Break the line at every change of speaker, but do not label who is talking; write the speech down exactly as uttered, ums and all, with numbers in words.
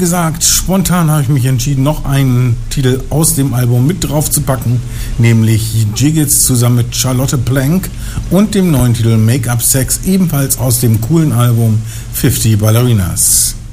gesagt, spontan habe ich mich entschieden, noch einen Titel aus dem Album mit drauf zu packen, nämlich Jiggits zusammen mit Charlotte Plank und dem neuen Titel Make Up Sex, ebenfalls aus dem coolen Album fifty Ballerinas.